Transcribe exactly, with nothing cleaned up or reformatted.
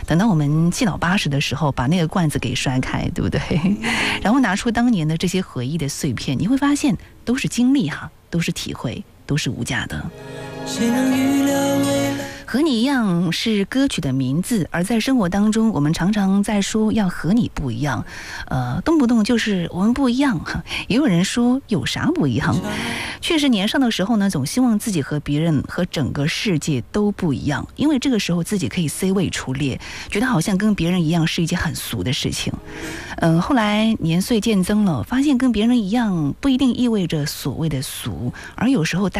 等到我们七老八十的时候，把那个罐子给摔开，对不对？然后拿出当年的这些回忆的碎片，你会发现都是经历哈，都是体会，都是无价的。 谁能预料未来？ 和你一样是歌曲的名字，而在生活当中，我们常常在说要和你不一样，呃，动不动就是我们不一样哈。也有人说有啥不一样？确实，年少的时候呢，总希望自己和别人和整个世界都不一样，因为这个时候自己可以 C 位出列，觉得好像跟别人一样是一件很俗的事情。嗯、呃，后来年岁渐增了，发现跟别人一样不一定意味着所谓的俗，而有时候大